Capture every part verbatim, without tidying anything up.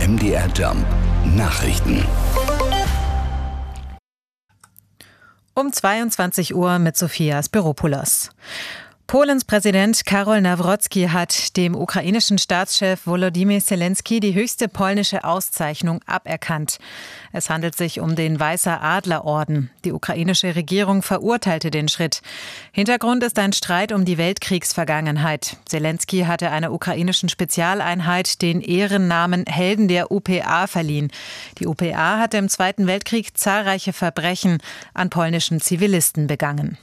M D R Jump Nachrichten. Um zweiundzwanzig Uhr mit Sophia Spiropoulos. Polens Präsident Karol Nawrocki hat dem ukrainischen Staatschef Volodymyr Zelensky die höchste polnische Auszeichnung aberkannt. Es handelt sich um den Weißer Adlerorden. Die ukrainische Regierung verurteilte den Schritt. Hintergrund ist ein Streit um die Weltkriegsvergangenheit. Zelensky hatte einer ukrainischen Spezialeinheit den Ehrennamen Helden der U P A verliehen. Die U P A hatte im Zweiten Weltkrieg zahlreiche Verbrechen an polnischen Zivilisten begangen.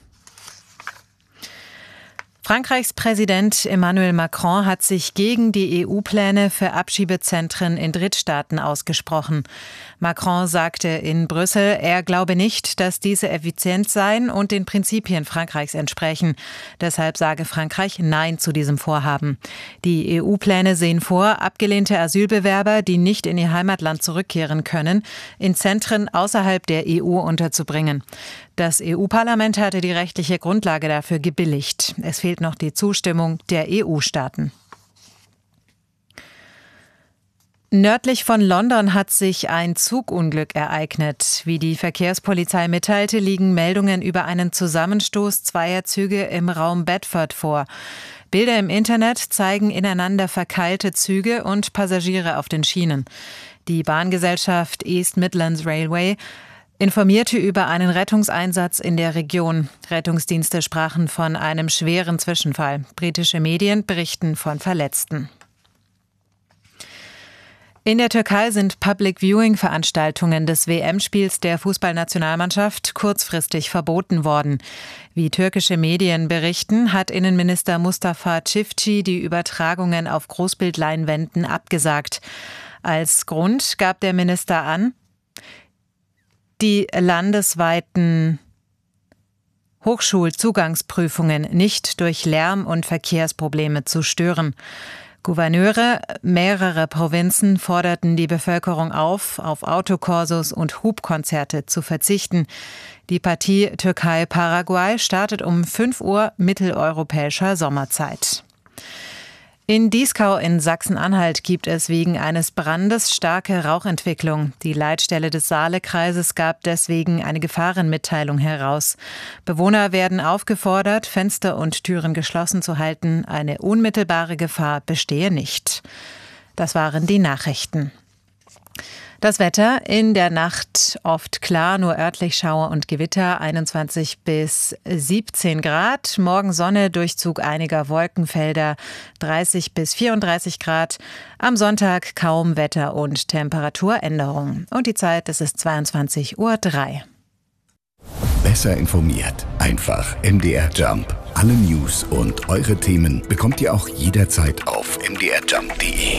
Frankreichs Präsident Emmanuel Macron hat sich gegen die E U-Pläne für Abschiebezentren in Drittstaaten ausgesprochen. Macron sagte in Brüssel, er glaube nicht, dass diese effizient seien und den Prinzipien Frankreichs entsprechen. Deshalb sage Frankreich Nein zu diesem Vorhaben. Die E U-Pläne sehen vor, abgelehnte Asylbewerber, die nicht in ihr Heimatland zurückkehren können, in Zentren außerhalb der E U unterzubringen. Das E U-Parlament hatte die rechtliche Grundlage dafür gebilligt. Es fehlt noch die Zustimmung der E U-Staaten. Nördlich von London hat sich ein Zugunglück ereignet. Wie die Verkehrspolizei mitteilte, liegen Meldungen über einen Zusammenstoß zweier Züge im Raum Bedford vor. Bilder im Internet zeigen ineinander verkeilte Züge und Passagiere auf den Schienen. Die Bahngesellschaft East Midlands Railway informierte über einen Rettungseinsatz in der Region. Rettungsdienste sprachen von einem schweren Zwischenfall. Britische Medien berichten von Verletzten. In der Türkei sind Public-Viewing-Veranstaltungen des W M-Spiels der Fußballnationalmannschaft kurzfristig verboten worden. Wie türkische Medien berichten, hat Innenminister Mustafa Çiftçi die Übertragungen auf Großbildleinwänden abgesagt. Als Grund gab der Minister an, die landesweiten Hochschulzugangsprüfungen nicht durch Lärm- und Verkehrsprobleme zu stören. Gouverneure mehrerer Provinzen forderten die Bevölkerung auf, auf Autokorsos und Hubkonzerte zu verzichten. Die Partie Türkei-Paraguay startet um fünf Uhr mitteleuropäischer Sommerzeit. In Dieskau in Sachsen-Anhalt gibt es wegen eines Brandes starke Rauchentwicklung. Die Leitstelle des Saale-Kreises gab deswegen eine Gefahrenmitteilung heraus. Bewohner werden aufgefordert, Fenster und Türen geschlossen zu halten. Eine unmittelbare Gefahr bestehe nicht. Das waren die Nachrichten. Das Wetter: in der Nacht oft klar, nur örtlich Schauer und Gewitter, einundzwanzig bis siebzehn Grad. Morgen Sonne, Durchzug einiger Wolkenfelder, dreißig bis vierunddreißig Grad. Am Sonntag kaum Wetter- und Temperaturänderung. Und die Zeit, es ist zweiundzwanzig Uhr drei. Besser informiert, einfach M D R Jump. Alle News und eure Themen bekommt ihr auch jederzeit auf m d r jump punkt d e.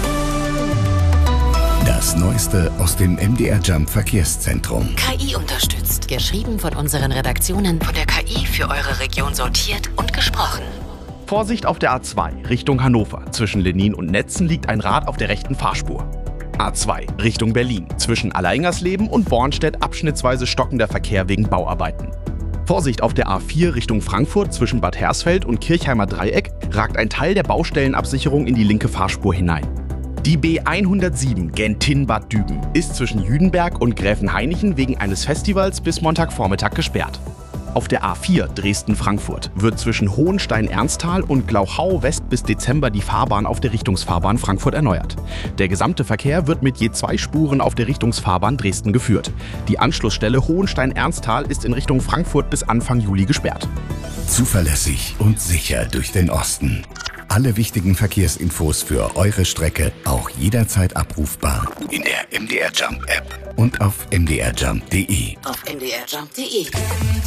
Das Neueste aus dem M D R Jump Verkehrszentrum. K I unterstützt. Geschrieben von unseren Redaktionen. Von der K I für eure Region sortiert und gesprochen. Vorsicht auf der A zwei Richtung Hannover. Zwischen Lenin und Netzen liegt ein Rad auf der rechten Fahrspur. A zwei Richtung Berlin. Zwischen Alleingersleben und Bornstedt abschnittsweise stockender Verkehr wegen Bauarbeiten. Vorsicht auf der A vier Richtung Frankfurt. Zwischen Bad Hersfeld und Kirchheimer Dreieck ragt ein Teil der Baustellenabsicherung in die linke Fahrspur hinein. Die B hundertsieben Gentin-Bad Düben ist zwischen Jüdenberg und Gräfenhainichen wegen eines Festivals bis Montagvormittag gesperrt. Auf der A vier Dresden-Frankfurt wird zwischen Hohenstein-Ernsthal und Glauchau West bis Dezember die Fahrbahn auf der Richtungsfahrbahn Frankfurt erneuert. Der gesamte Verkehr wird mit je zwei Spuren auf der Richtungsfahrbahn Dresden geführt. Die Anschlussstelle Hohenstein-Ernsthal ist in Richtung Frankfurt bis Anfang Juli gesperrt. Zuverlässig und sicher durch den Osten. Alle wichtigen Verkehrsinfos für eure Strecke auch jederzeit abrufbar in der M D R Jump App und auf m d r jump punkt d e. Auf m d r jump punkt d e.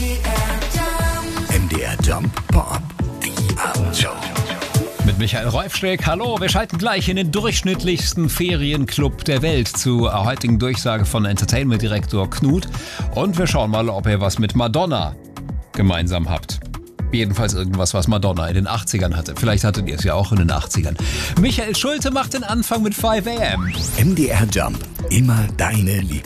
M D R Jump Pop, die Abendshow. Mit Michael Reufschläg, hallo, wir schalten gleich in den durchschnittlichsten Ferienclub der Welt zur heutigen Durchsage von Entertainment-Direktor Knut. Und wir schauen mal, ob ihr was mit Madonna gemeinsam habt. Jedenfalls irgendwas, was Madonna in den achtzigern hatte. Vielleicht hattet ihr es ja auch in den achtzigern. Michael Schulte macht den Anfang mit five a m. M D R Jump, immer deine Lieblings